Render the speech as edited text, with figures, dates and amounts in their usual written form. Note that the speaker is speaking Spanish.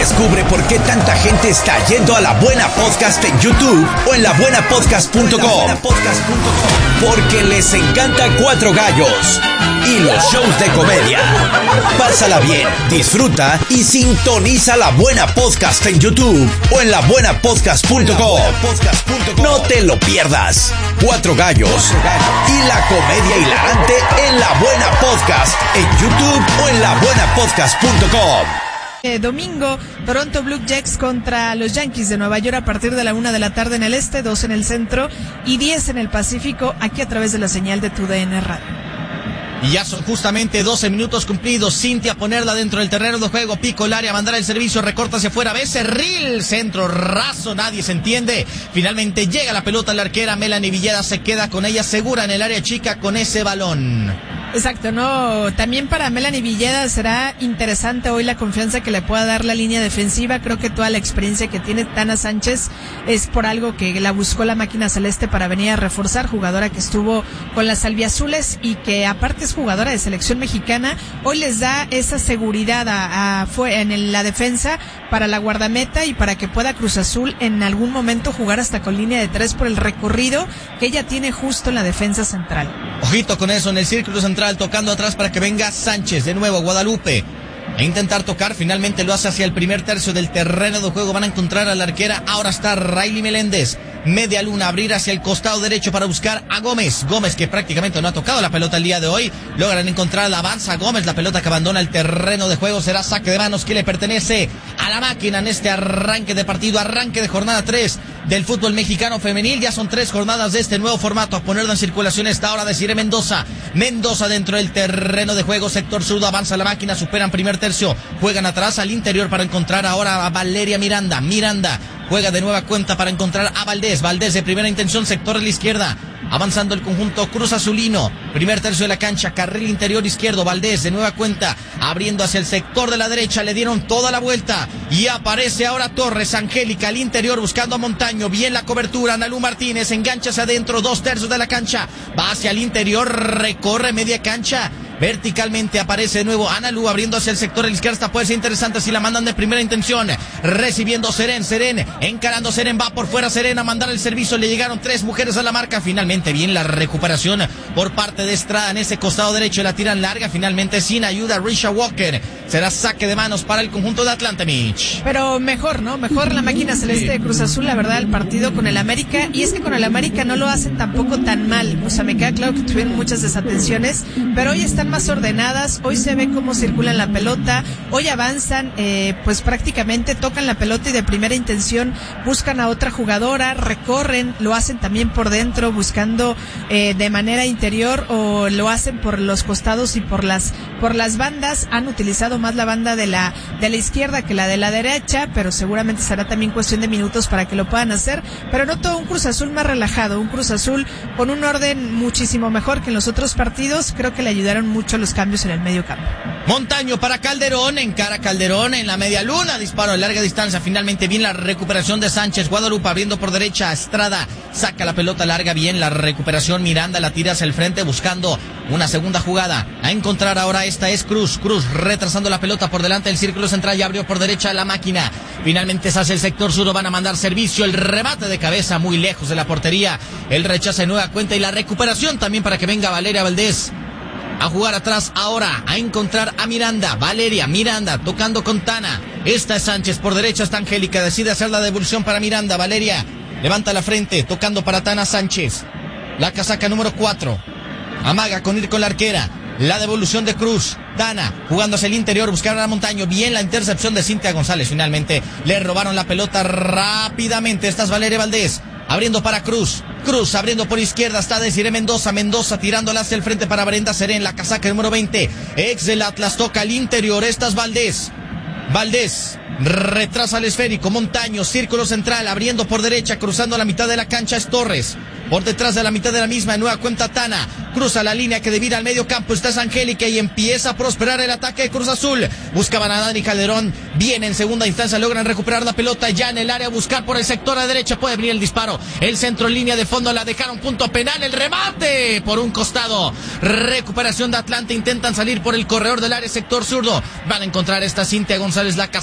Descubre por qué tanta gente está yendo a La Buena Podcast en YouTube o en labuenapodcast.com. Porque les encanta Cuatro Gallos y los shows de comedia. Pásala bien, disfruta y sintoniza La Buena Podcast en YouTube o en labuenapodcast.com. No te lo pierdas. Cuatro Gallos y la comedia hilarante en La Buena Podcast en YouTube o en labuenapodcast.com. Domingo, Toronto Blue Jays contra los Yankees de Nueva York a partir de la 1 de la tarde en el este, 2 en el centro y 10 en el Pacífico, aquí a través de la señal de TUDN Radio. Y ya son justamente 12 minutos cumplidos. Cintia ponerla dentro del terreno de juego, pico el área, mandar el servicio, recorta hacia afuera, Becerril, centro raso, nadie se entiende. Finalmente llega la pelota a la arquera, Melanie Villeda se queda con ella segura en el área chica con ese balón. Exacto, no, también para Melanie Villeda será interesante hoy la confianza que le pueda dar la línea defensiva. Creo que toda la experiencia que tiene Tana Sánchez es por algo que la buscó la máquina celeste para venir a reforzar, jugadora que estuvo con las albiazules y que aparte es jugadora de selección mexicana. Hoy les da esa seguridad en la defensa para la guardameta y para que pueda Cruz Azul en algún momento jugar hasta con línea de 3 por el recorrido que ella tiene justo en la defensa central. Ojito con eso en el círculo central, tocando atrás para que venga Sánchez, de nuevo Guadalupe, a intentar tocar, finalmente lo hace hacia el primer tercio del terreno de juego, van a encontrar a la arquera, ahora está Riley Meléndez, media luna, abrir hacia el costado derecho para buscar a Gómez, que prácticamente no ha tocado la pelota el día de hoy, logran encontrar la avanza Gómez, la pelota que abandona el terreno de juego, será saque de manos que le pertenece a la máquina en este arranque de partido, arranque de jornada 3 del fútbol mexicano femenil. Ya son 3 jornadas de este nuevo formato. A ponerlo en circulación esta hora Desiree Mendoza dentro del terreno de juego, sector sur, avanza la máquina, superan primer tercio, juegan atrás al interior para encontrar ahora a Valeria Miranda juega de nueva cuenta para encontrar a Valdés de primera intención, sector de la izquierda, avanzando el conjunto Cruz Azulino, primer tercio de la cancha, carril interior izquierdo, Valdés de nueva cuenta, abriendo hacia el sector de la derecha, le dieron toda la vuelta y aparece ahora Torres, Angélica al interior buscando a Montaño, bien la cobertura, Analu Martínez engancha hacia adentro, 2/3 de la cancha, va hacia el interior, recorre media cancha, verticalmente aparece de nuevo Analu abriendo hacia el sector de la izquierda, esta puede ser interesante si la mandan de primera intención, recibiendo Seren, encarando Seren, va por fuera Seren a mandar el servicio, le llegaron 3 mujeres a la marca, finalmente bien la recuperación por parte de Estrada en ese costado derecho, la tiran larga, finalmente sin ayuda Risha Walker, será saque de manos para el conjunto de Atlanta, Mitch. Pero mejor, ¿no? Mejor la máquina celeste de Cruz Azul, la verdad, el partido con el América, y es que con el América no lo hacen tampoco tan mal, o sea, me queda claro que tuvieron muchas desatenciones, pero hoy están más ordenadas, hoy se ve cómo circulan la pelota, hoy avanzan, pues prácticamente tocan la pelota y de primera intención buscan a otra jugadora, recorren, lo hacen también por dentro buscando de manera interior o lo hacen por los costados y por las bandas, han utilizado más la banda de la izquierda que la de la derecha, pero seguramente será también cuestión de minutos para que lo puedan hacer, pero noto un Cruz Azul más relajado, un Cruz Azul con un orden muchísimo mejor que en los otros partidos, creo que le ayudaron mucho los cambios en el medio campo. Montaño para Calderón, encara Calderón en la media luna, disparo de larga distancia, finalmente bien la recuperación de Sánchez, Guadalupe abriendo por derecha, Estrada saca la pelota larga, bien la recuperación, Miranda la tira hacia el frente buscando una segunda jugada, a encontrar ahora esta es Cruz retrasando la pelota por delante del círculo central, ya abrió por derecha la máquina, finalmente se hace el sector sur, van a mandar servicio, el remate de cabeza muy lejos de la portería, el rechace de nueva cuenta y la recuperación también para que venga Valeria Valdés a jugar atrás ahora, a encontrar a Miranda, Miranda tocando con Tana, esta es Sánchez, por derecha está Angélica, decide hacer la devolución para Miranda, Valeria levanta la frente, tocando para Tana Sánchez, la casaca número 4, amaga con ir con la arquera, la devolución de Cruz, Tana jugando hacia el interior, buscaron a Montaño, bien la intercepción de Cintia González, finalmente le robaron la pelota rápidamente, esta es Valeria Valdés, abriendo para Cruz abriendo por izquierda, está Desiree Mendoza tirándola hacia el frente para Brenda Serén, la casaca número 20, ex del Atlas, toca al interior, esta es Valdés, retrasa el esférico, Montaño, círculo central, abriendo por derecha, cruzando la mitad de la cancha es Torres, por detrás de la mitad de la misma, en nueva cuenta Tana, cruza la línea que devira al medio campo, esta es Angélica y empieza a prosperar el ataque de Cruz Azul, buscaban a Dani Calderón, bien en segunda instancia, logran recuperar la pelota ya en el área, buscar por el sector a derecha, puede venir el disparo, el centro en línea de fondo, la dejaron punto penal, el remate por un costado, recuperación de Atlanta, intentan salir por el corredor del área sector zurdo, van a encontrar esta Cintia González, la